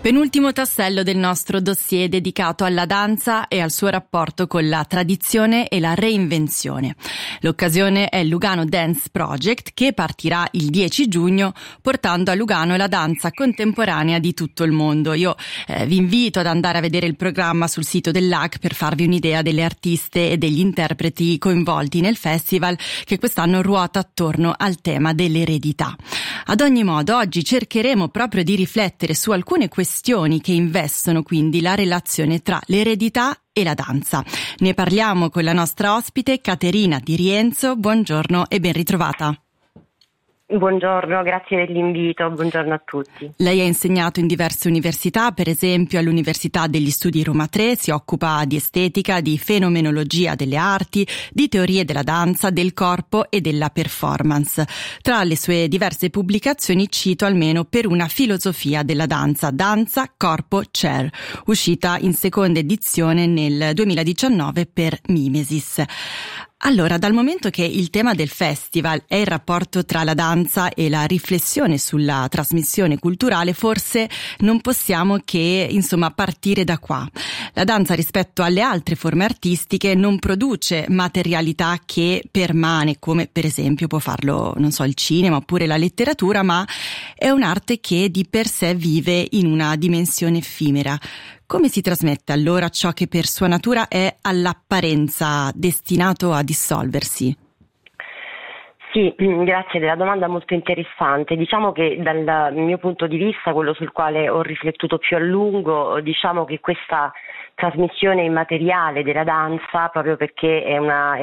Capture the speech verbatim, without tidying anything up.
Penultimo tassello del nostro dossier dedicato alla danza e al suo rapporto con la tradizione e la reinvenzione. L'occasione è il Lugano Dance Project, che partirà il dieci giugno portando a Lugano la danza contemporanea di tutto il mondo. Io eh, vi invito ad andare a vedere il programma sul sito dell'A C per farvi un'idea delle artiste e degli interpreti coinvolti nel festival, che quest'anno ruota attorno al tema dell'eredità. Ad ogni modo, oggi cercheremo proprio di riflettere su alcune questioni che investono quindi la relazione tra l'eredità e la danza. Ne parliamo con la nostra ospite Caterina Di Rienzo. Buongiorno e ben ritrovata. Buongiorno, grazie dell'invito, buongiorno a tutti. Lei ha insegnato in diverse università, per esempio all'Università degli Studi Roma tre, si occupa di estetica, di fenomenologia delle arti, di teorie della danza, del corpo e della performance. Tra le sue diverse pubblicazioni cito almeno Per una filosofia della danza, Danza, Corpo, Chair, uscita in seconda edizione nel duemiladiciannove per Mimesis. Allora, dal momento che il tema del festival è il rapporto tra la danza e la riflessione sulla trasmissione culturale, forse non possiamo che, insomma, partire da qua. La danza rispetto alle altre forme artistiche non produce materialità che permane, come per esempio può farlo, non so, il cinema oppure la letteratura, ma è un'arte che di per sé vive in una dimensione effimera. Come si trasmette allora ciò che per sua natura è all'apparenza destinato a dissolversi? Sì, grazie della domanda molto interessante. Diciamo che dal mio punto di vista, quello sul quale ho riflettuto più a lungo, diciamo che questa trasmissione immateriale della danza, proprio perché è una